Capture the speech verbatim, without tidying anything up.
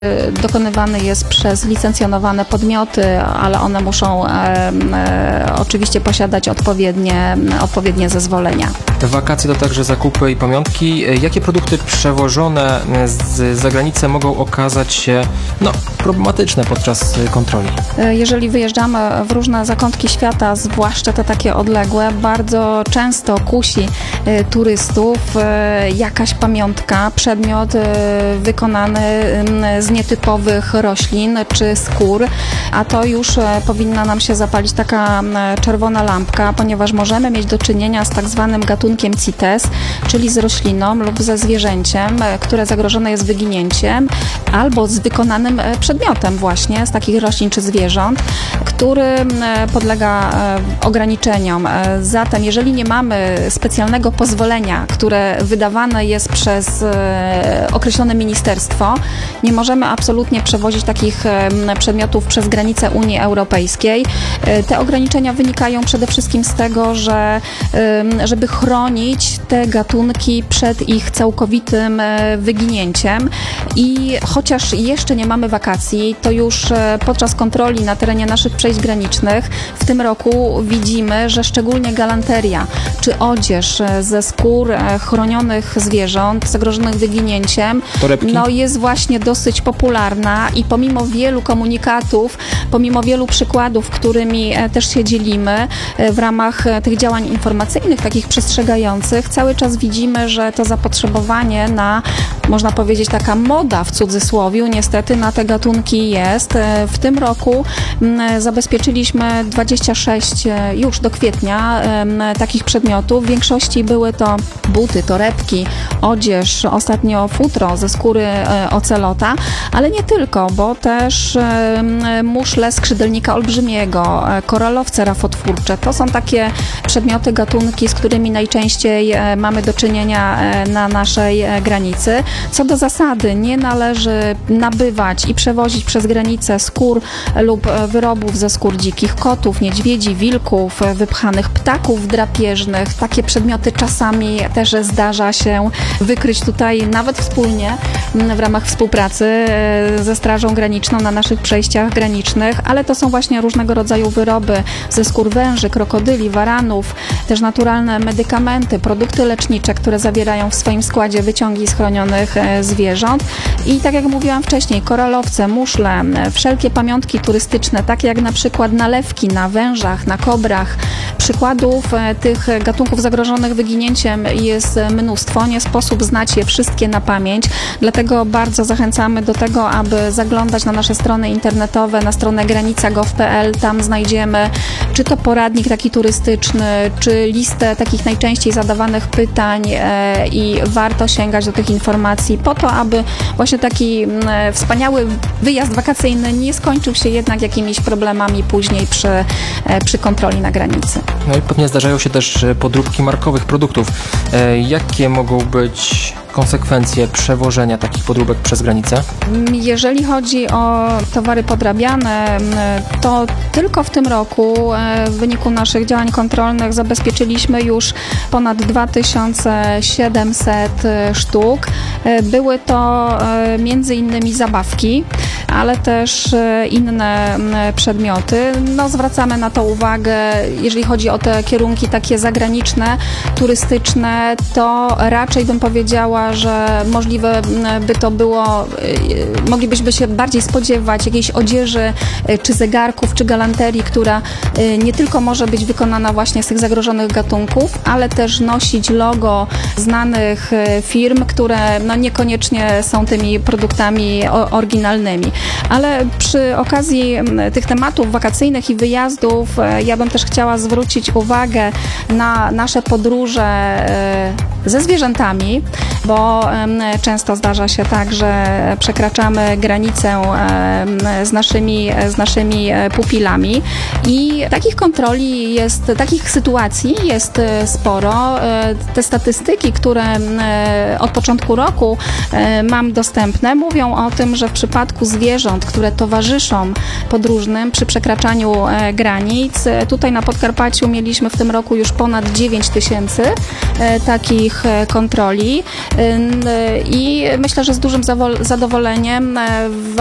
dokonywany jest przez licencjonowane podmioty, ale one muszą e, e, oczywiście posiadać odpowiednie, odpowiednie zezwolenia. Wakacje to także zakupy i pamiątki. Jakie produkty przewożone z zagranicy mogą okazać się no, problematyczne podczas kontroli? Jeżeli wyjeżdżamy w różne zakątki świata, zwłaszcza te takie odległe, bardzo często kusi turystów jakaś pamiątka, przedmiot wykonany z nietypowych roślin czy skór, a to już powinna nam się zapalić taka czerwona lampka, ponieważ możemy mieć do czynienia z tak zwanym gatunkiem CITES, czyli z rośliną lub ze zwierzęciem, które zagrożone jest wyginięciem, albo z wykonanym przedmiotem właśnie z takich roślin czy zwierząt, który podlega ograniczeniom. Zatem jeżeli nie mamy specjalnego pozwolenia, które wydawane jest przez określone ministerstwo, nie możemy absolutnie przewozić takich przedmiotów przez granicę Unii Europejskiej. Te ograniczenia wynikają przede wszystkim z tego, że żeby chronić te gatunki przed ich całkowitym wyginięciem i chociaż jeszcze nie mamy wakacji, to już podczas kontroli na terenie naszych przejść granicznych w tym roku widzimy, że szczególnie galanteria czy odzież ze skór chronionych zwierząt zagrożonych wyginięciem no, jest właśnie dosyć popularna i pomimo wielu komunikatów, pomimo wielu przykładów, którymi też się dzielimy w ramach tych działań informacyjnych, takich przestrzegających, cały czas widzimy, że to zapotrzebowanie na, można powiedzieć, taka moda w cudzysłowie, niestety na te gatunki jest. W tym roku zabezpieczyliśmy dwadzieścia sześć już do kwietnia takich przedmiotów. W większości były to buty, torebki, odzież, ostatnio futro ze skóry ocelota, ale nie tylko, bo też muszle skrzydelnika olbrzymiego, koralowce rafotwórcze. To są takie przedmioty, gatunki, z którymi najczęściej mamy do czynienia na naszej granicy. Co do zasady, nie należy nabywać i przewozić przez granicę skór lub wyrobów ze skór dzikich kotów, niedźwiedzi, wilków, wypchanych ptaków drapieżnych. Takie przedmioty czasami też zdarza się wykryć tutaj nawet wspólnie w ramach współpracy ze Strażą Graniczną na naszych przejściach granicznych, ale to są właśnie różnego rodzaju wyroby ze skór węży, krokodyli, waranów, też naturalne medykamenty, produkty lecznicze, które zawierają w swoim składzie wyciągi z chronionych zwierząt i tak jak mówiłam wcześniej, koralowce, muszle, wszelkie pamiątki turystyczne, takie jak na przykład nalewki na wężach, na kobrach. Przykładów tych gatunków zagrożonych wyginięciem jest mnóstwo, nie sposób znać je wszystkie na pamięć, dlatego bardzo zachęcamy do tego, aby zaglądać na nasze strony internetowe, na stronę granica kropka gov kropka pe el, tam znajdziemy czy to poradnik taki turystyczny, czy listę takich najczęściej zadawanych pytań e, i warto sięgać do tych informacji po to, aby właśnie taki m, wspaniały wyjazd wakacyjny nie skończył się jednak jakimiś problemami później przy, e, przy kontroli na granicy. No i pewnie zdarzają się też podróbki markowych produktów. E, jakie mogą być konsekwencje przewożenia takich podróbek przez granicę? Jeżeli chodzi o towary podrabiane, to tylko w tym roku w wyniku naszych działań kontrolnych zabezpieczyliśmy już ponad dwa tysiące siedemset sztuk. Były to między innymi zabawki, ale też inne przedmioty. No, zwracamy na to uwagę, jeżeli chodzi o te kierunki takie zagraniczne, turystyczne, to raczej bym powiedziała, że możliwe by to było, moglibyśmy się bardziej spodziewać jakiejś odzieży, czy zegarków, czy galanterii, która nie tylko może być wykonana właśnie z tych zagrożonych gatunków, ale też nosić logo znanych firm, które no niekoniecznie są tymi produktami oryginalnymi. Ale przy okazji tych tematów wakacyjnych i wyjazdów ja bym też chciała zwrócić uwagę na nasze podróże ze zwierzętami, bo często zdarza się tak, że przekraczamy granicę z naszymi, z naszymi pupilami i takich kontroli jest, takich sytuacji jest sporo. Te statystyki, które od początku roku mam dostępne, mówią o tym, że w przypadku zwierząt, które towarzyszą podróżnym przy przekraczaniu granic, tutaj na Podkarpaciu mieliśmy w tym roku już ponad dziewięć tysięcy takich takich e, kontroli. E, n- I myślę, że z dużym zawol- zadowoleniem e,